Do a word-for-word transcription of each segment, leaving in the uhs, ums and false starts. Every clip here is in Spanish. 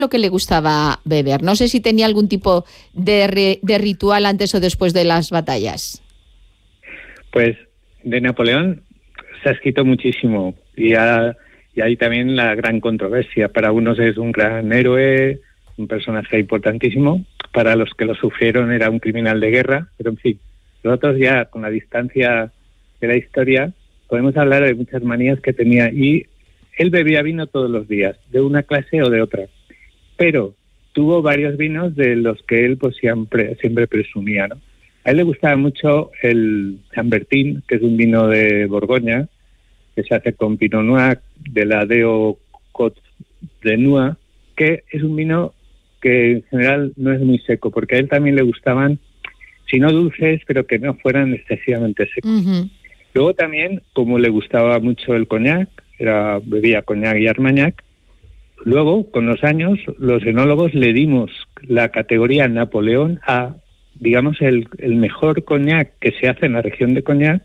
lo que le gustaba beber? No sé si tenía algún tipo de, re, de ritual antes o después de las batallas. Pues de Napoleón se ha escrito muchísimo y, ha, y hay también la gran controversia. Para unos es un gran héroe, un personaje importantísimo. Para los que lo sufrieron era un criminal de guerra, pero en fin, nosotros ya con la distancia de la historia podemos hablar de muchas manías que tenía, y él bebía vino todos los días, de una clase o de otra, pero tuvo varios vinos de los que él pues siempre, siempre presumía, ¿no? A él le gustaba mucho el Chambertin, que es un vino de Borgoña, que se hace con Pinot Noir, de la Deo Côte de Nuits, que es un vino que en general no es muy seco, porque a él también le gustaban, si no dulces, pero que no fueran excesivamente secos. Uh-huh. Luego también, como le gustaba mucho el coñac, era bebía coñac y armagnac, luego, con los años, los enólogos le dimos la categoría Napoleón a, digamos, el, el mejor coñac que se hace en la región de Cognac.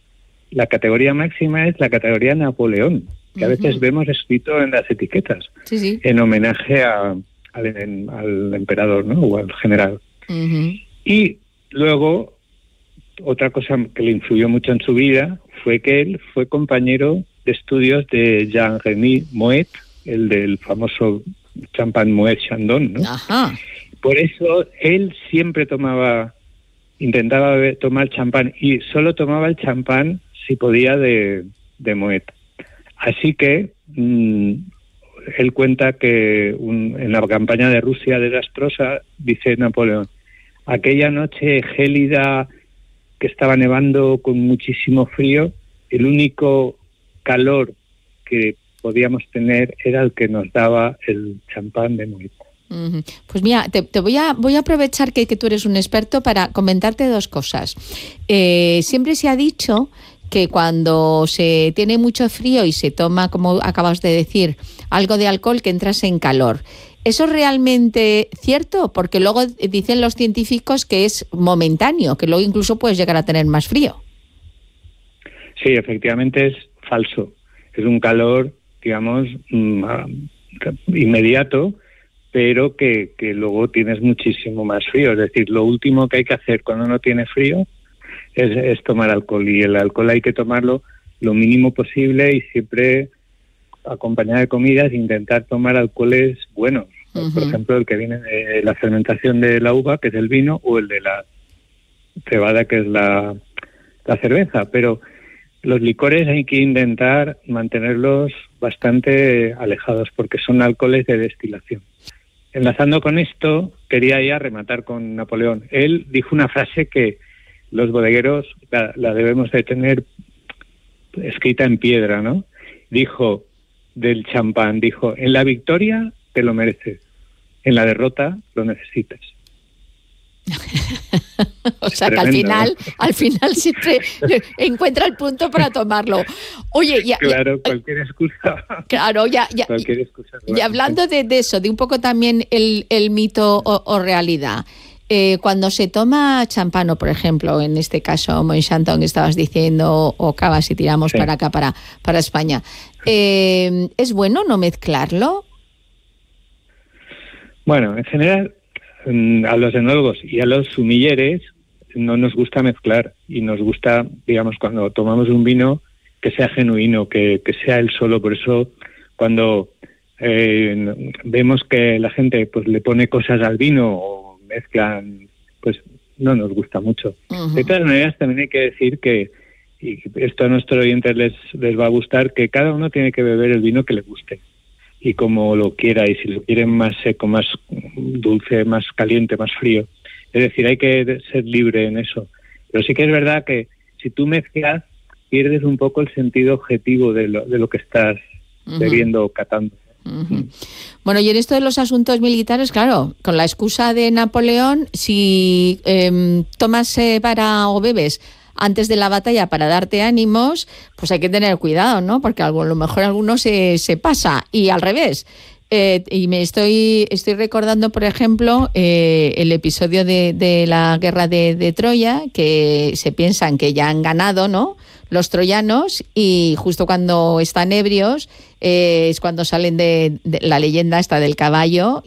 La categoría máxima es la categoría Napoleón, que uh-huh. a veces vemos escrito en las etiquetas, sí, sí. en homenaje a, al, en, al emperador, ¿no? O al general. Uh-huh. Y luego, otra cosa que le influyó mucho en su vida fue que él fue compañero de estudios de Jean-Remy Moet, el del famoso champán Moet Chandon, ¿no? Ajá. Por eso él siempre tomaba, intentaba beber, tomar champán, y solo tomaba el champán si podía de, de Moet. Así que mmm, él cuenta que un, en la campaña de Rusia desastrosa, dice Napoleón, aquella noche gélida que estaba nevando con muchísimo frío, el único calor que podíamos tener era el que nos daba el champán de Moet. Uh-huh. Pues mira, te, te voy a voy a aprovechar que, que tú eres un experto para comentarte dos cosas. Eh, siempre se ha dicho que cuando se tiene mucho frío y se toma, como acabas de decir, algo de alcohol, que entras en calor. ¿Eso es realmente cierto? Porque luego dicen los científicos que es momentáneo, que luego incluso puedes llegar a tener más frío. Sí, efectivamente es falso. Es un calor, digamos, inmediato, pero que, que luego tienes muchísimo más frío. Es decir, lo último que hay que hacer cuando uno tiene frío es, es tomar alcohol, y el alcohol hay que tomarlo lo mínimo posible y siempre acompañado de comidas, intentar tomar alcoholes buenos. Uh-huh. Por ejemplo, el que viene de la fermentación de la uva, que es el vino, o el de la cebada, que es la, la cerveza. Pero los licores hay que intentar mantenerlos bastante alejados, porque son alcoholes de destilación. Enlazando con esto, quería ya rematar con Napoleón. Él dijo una frase que los bodegueros la, la debemos de tener escrita en piedra, ¿no? Dijo del champán, dijo, en la victoria te lo mereces, en la derrota lo necesitas. O sea, tremendo, que al final, ¿no? al final siempre encuentra el punto para tomarlo. Oye, ya, claro, ya, cualquier excusa. Claro, ya, ya. Cualquier excusa. Y hablando de, de eso, de un poco también el, el mito o, o realidad. Eh, cuando se toma champán, o por ejemplo, en este caso, Moet Chandon, estabas diciendo, o cava, si tiramos sí. para acá, para, para España, eh, ¿es bueno no mezclarlo? Bueno, en general, a los enólogos y a los sumilleres no nos gusta mezclar, y nos gusta, digamos, cuando tomamos un vino, que sea genuino, que, que sea él solo. Por eso, cuando eh, vemos que la gente pues le pone cosas al vino o mezclan, pues no nos gusta mucho. Uh-huh. De todas maneras, también hay que decir que, y esto a nuestros oyentes les, les va a gustar, que cada uno tiene que beber el vino que le guste, y como lo quiera, y si lo quieren más seco, más dulce, más caliente, más frío. Es decir, hay que ser libre en eso. Pero sí que es verdad que si tú mezclas, pierdes un poco el sentido objetivo de lo, de lo que estás uh-huh. bebiendo o catando. Uh-huh. Bueno, y en esto de los asuntos militares, claro, con la excusa de Napoleón, si eh, tomas eh, para o bebes antes de la batalla para darte ánimos, pues hay que tener cuidado, ¿no? Porque a lo mejor alguno se, se pasa, y al revés. Eh, y me estoy estoy recordando, por ejemplo, eh, el episodio de, de la guerra de, de Troya, que se piensan que ya han ganado, ¿no?, los troyanos, y justo cuando están ebrios eh, es cuando salen de, de la leyenda esta del caballo